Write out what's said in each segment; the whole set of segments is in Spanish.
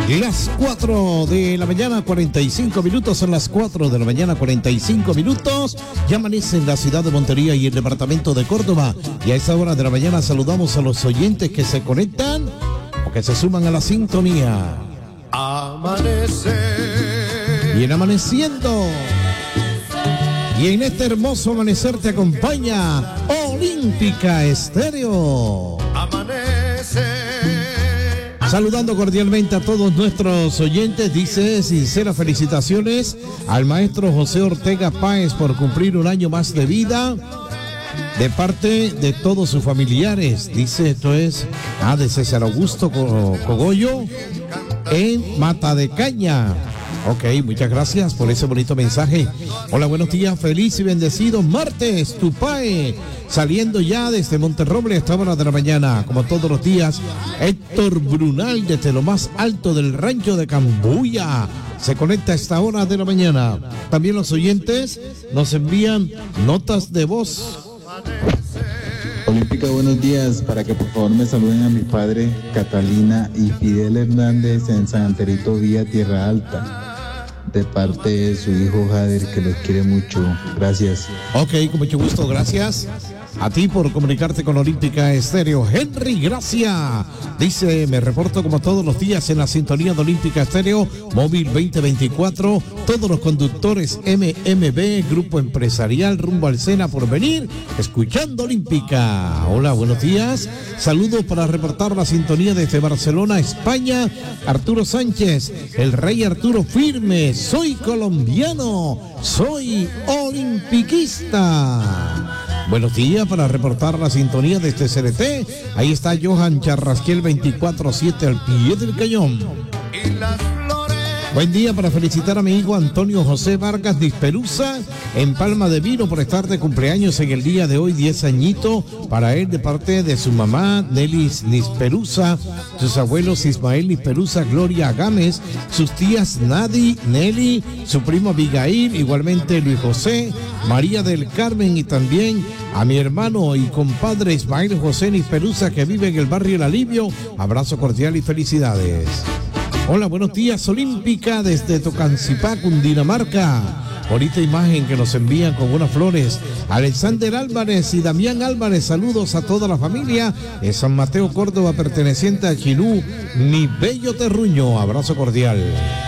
Las 4 de la mañana, 45 minutos, son las 4 de la mañana, 45 minutos. Ya amanece en la ciudad de Montería y el departamento de Córdoba. Y a esta hora de la mañana saludamos a los oyentes que se conectan o que se suman a la sintonía. Amanece. Bien amaneciendo. Y en este hermoso amanecer te acompaña Olímpica Estéreo. Amanece. Saludando cordialmente a todos nuestros oyentes, dice sinceras felicitaciones al maestro José Ortega Páez por cumplir un año más de vida de parte de todos sus familiares. Dice esto es de César Augusto Cogollo en Mata de Caña. Ok, muchas gracias por ese bonito mensaje. Hola, buenos días, feliz y bendecido martes, Tupae, saliendo ya desde Monterroble a esta hora de la mañana, como todos los días. Héctor Brunal desde lo más alto del rancho de Cambuya se conecta a esta hora de la mañana. También los oyentes nos envían notas de voz. Olímpica, buenos días, para que por favor me saluden a mi padre Catalina y Fidel Hernández en San Anterito Vía Tierra Alta, de parte de su hijo Jader, que los quiere mucho. Gracias. Ok, con mucho gusto, gracias a ti por comunicarte con Olímpica Estéreo. Henry, gracias. Dice, me reporto como todos los días en la sintonía de Olímpica Estéreo, móvil 2024, todos los conductores MMB, Grupo Empresarial rumbo al Sena por venir, escuchando Olímpica. Hola, buenos días. Saludos para reportar la sintonía desde Barcelona, España. Arturo Sánchez, el rey Arturo firme, soy colombiano, soy olimpiquista. Buenos días para reportar la sintonía de este CRT. Ahí está Johan Charrasquiel 24/7 al pie del cañón. Buen día para felicitar a mi hijo Antonio José Vargas Nisperuza en Palma de Vino por estar de cumpleaños en el día de hoy, 10 añitos para él de parte de su mamá Nelly Nisperuza, sus abuelos Ismael Nisperuza, Gloria Gámez, sus tías Nadi, Nelly, su primo Abigail, igualmente Luis José, María del Carmen y también a mi hermano y compadre Ismael José Nisperuza que vive en el barrio El Alivio. Abrazo cordial y felicidades. Hola, buenos días, Olímpica, desde Tocancipá, Cundinamarca. Bonita imagen que nos envían con unas flores. Alexander Álvarez y Damián Álvarez, saludos a toda la familia en San Mateo, Córdoba, perteneciente a Chilú, mi bello terruño. Abrazo cordial.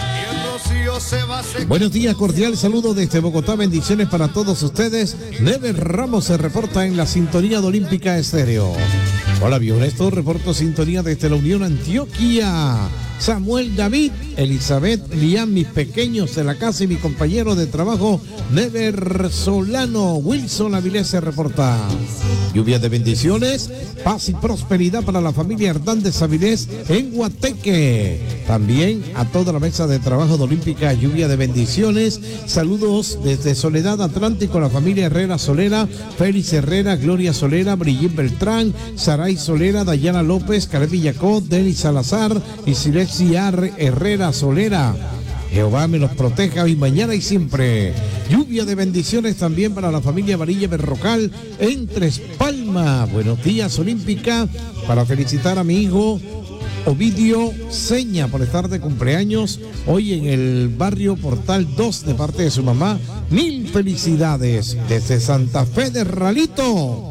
Buenos días, cordial saludo desde Bogotá, bendiciones para todos ustedes. Never Ramos se reporta en la sintonía de Olímpica Estéreo. Hola, bien honesto, reporto sintonía desde la Unión Antioquia. Samuel David, Elizabeth, Liam, mis pequeños de la casa y mi compañero de trabajo, Never Solano, Wilson Avilés se reporta. Lluvia de bendiciones, paz y prosperidad para la familia Hernández Avilés en Guateque. También a toda la mesa de trabajo de Olímpica, lluvia de bendiciones. Saludos desde Soledad Atlántico, la familia Herrera Solera, Félix Herrera, Gloria Solera, Brigitte Beltrán, Saray Solera, Dayana López, Caleb Villacó, Denis Salazar y Silesia Herrera Solera. Jehová me los proteja hoy, mañana y siempre. Lluvia de bendiciones también para la familia Varilla Berrocal en Tres Palmas. Buenos días, Olímpica, para felicitar a mi hijo Ovidio Seña por estar de cumpleaños hoy en el barrio Portal 2 de parte de su mamá. Mil felicidades desde Santa Fe de Ralito.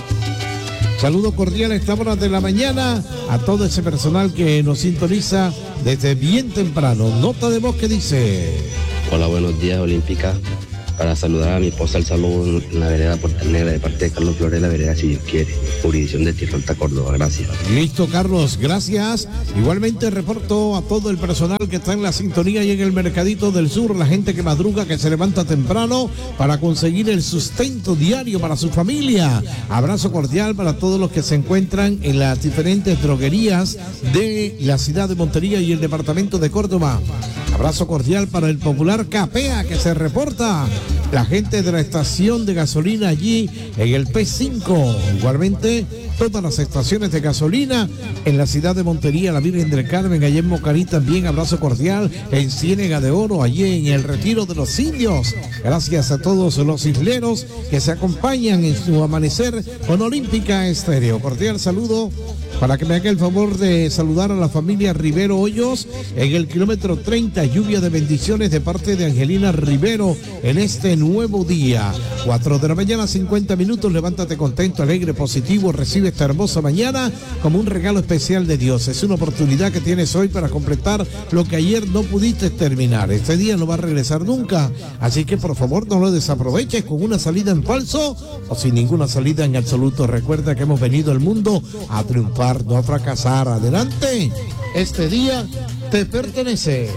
Saludo cordial a esta hora de la mañana a todo ese personal que nos sintoniza desde bien temprano. Nota de voz que dice: hola, buenos días, Olímpica. Para saludar a mi esposa, el saludo en la vereda Puerta Negra de parte de Carlos Flores, la vereda Si Dios quiere, jurisdicción de Tierra Alta, Córdoba. Gracias. Listo, Carlos, gracias. Igualmente reporto a todo el personal que está en la sintonía y en el Mercadito del Sur, la gente que madruga, que se levanta temprano para conseguir el sustento diario para su familia. Abrazo cordial para todos los que se encuentran en las diferentes droguerías de la ciudad de Montería y el departamento de Córdoba. Abrazo cordial para el popular Capea que se reporta. La gente de la estación de gasolina allí en el P5. Igualmente, todas las estaciones de gasolina en la ciudad de Montería, la Virgen del Carmen, allí en Mocarí también. Abrazo cordial en Ciénega de Oro, allí en el Retiro de los Indios. Gracias a todos los isleros que se acompañan en su amanecer con Olímpica Estéreo. Cordial saludo para que me haga el favor de saludar a la familia Rivero Hoyos en el kilómetro 30, lluvia de bendiciones de parte de Angelina Rivero en este nuevo día. 4 de la mañana, 50 minutos, levántate contento, alegre, positivo, recibe esta hermosa mañana como un regalo especial de Dios. Es una oportunidad que tienes hoy para completar lo que ayer no pudiste terminar. Este día no va a regresar nunca, así que por favor no lo desaproveches con una salida en falso o sin ninguna salida en absoluto. Recuerda que hemos venido al mundo a triunfar, no a fracasar. Adelante, este día te pertenece.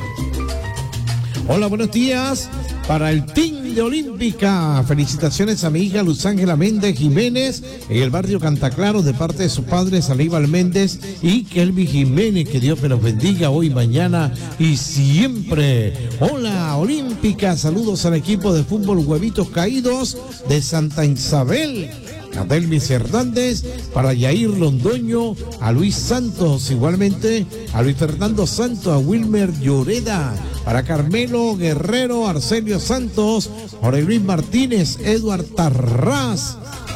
Hola, buenos días para el team de Olímpica. Felicitaciones a mi hija Luz Ángela Méndez Jiménez en el barrio Cantaclaro de parte de sus padres Aníbal Méndez y Kelvin Jiménez. Que Dios me los bendiga hoy, mañana y siempre. Hola, Olímpica. Saludos al equipo de fútbol Huevitos Caídos de Santa Isabel. A Delmis Hernández, para Yair Londoño, a Luis Santos, igualmente a Luis Fernando Santos, a Wilmer Lloreda, para Carmelo Guerrero, Arcelio Santos, Jorge Luis Martínez, Eduard Tarraz,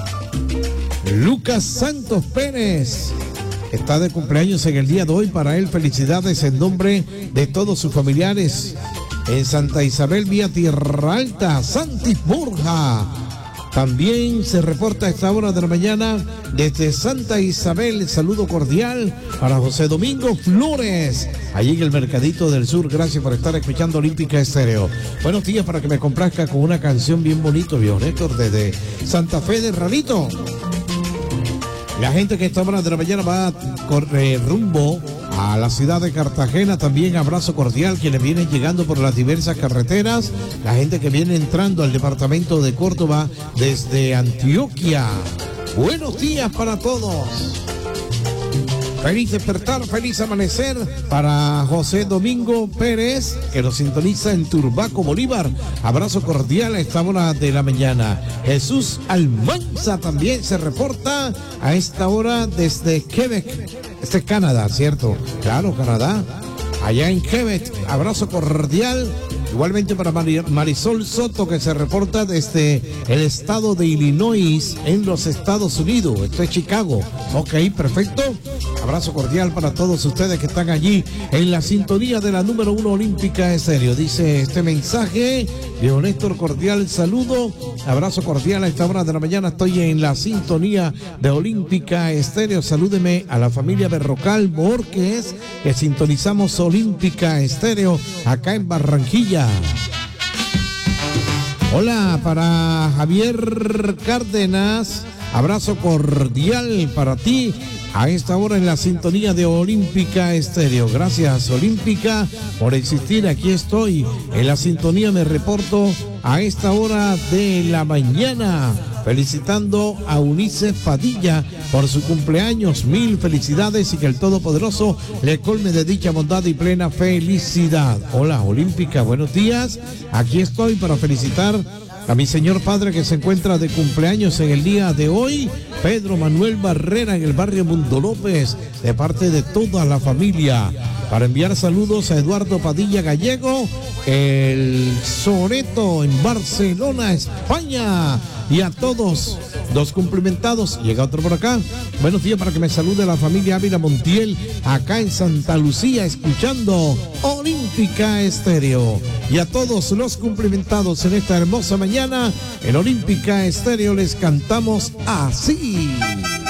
Lucas Santos Pérez. Está de cumpleaños en el día de hoy, para él felicidades en nombre de todos sus familiares en Santa Isabel, vía Tierra Alta. Santi Borja también se reporta a esta hora de la mañana desde Santa Isabel. Saludo cordial para José Domingo Flores, allí en el Mercadito del Sur. Gracias por estar escuchando Olímpica Estéreo. Buenos días, para que me complazca con una canción bien bonito, viejo Néstor, desde Santa Fe de Ralito. La gente que a esta hora de la mañana va a correr rumbo a la ciudad de Cartagena, también abrazo cordial quienes vienen llegando por las diversas carreteras, la gente que viene entrando al departamento de Córdoba desde Antioquia. Buenos días para todos. Feliz despertar, feliz amanecer para José Domingo Pérez, que nos sintoniza en Turbaco, Bolívar. Abrazo cordial a esta hora de la mañana. Jesús Almanza también se reporta a esta hora desde Quebec. Este es Canadá, ¿cierto? Claro, Canadá. Allá en Quebec, abrazo cordial. Igualmente para Marisol Soto, que se reporta desde el estado de Illinois en los Estados Unidos. Esto es Chicago. Ok, perfecto. Abrazo cordial para todos ustedes que están allí en la sintonía de la número 1 Olímpica Estéreo. Dice este mensaje, Diego Néstor, cordial saludo. Abrazo cordial a esta hora de la mañana. Estoy en la sintonía de Olímpica Estéreo. Salúdeme a la familia Berrocal Borges, que sintonizamos Olímpica Estéreo acá en Barranquilla. Hola para Javier Cárdenas, abrazo cordial para ti a esta hora en la sintonía de Olímpica Estéreo. Gracias, Olímpica, por existir. Aquí estoy en la sintonía, me reporto a esta hora de la mañana, felicitando a Ulises Padilla por su cumpleaños. Mil felicidades y que el Todopoderoso le colme de dicha bondad y plena felicidad. Hola, Olímpica, buenos días. Aquí estoy para felicitar a mi señor padre, que se encuentra de cumpleaños en el día de hoy, Pedro Manuel Barrera, en el barrio Mundo López, de parte de toda la familia. Para enviar saludos a Eduardo Padilla Gallego, el Soreto en Barcelona, España, y a todos los cumplimentados. Llega otro por acá. Buenos días, para que me salude la familia Ávila Montiel acá en Santa Lucía, escuchando Olímpica Estéreo. Y a todos los cumplimentados en esta hermosa mañana en Olímpica Estéreo les cantamos así.